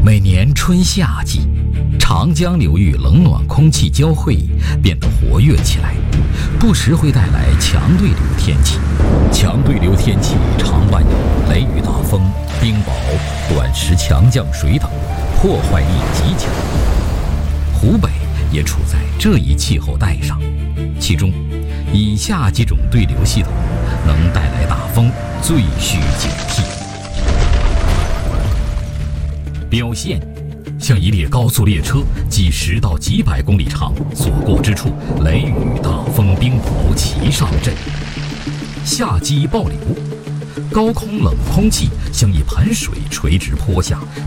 每年春夏季，长江流域冷暖空气交汇，变得活跃起来，不时会带来强对流天气。强对流天气常伴有雷雨大风、冰雹、短时强降水等，破坏力极强。湖北也处在这一气候带上，其中以下几种对流系统能带来大风，最需警惕。表现像一列高速列车，几十到几百公里长，所过之处雷雨大风冰雹齐上阵。下击暴流，高空冷空气像一盆水垂直泼下，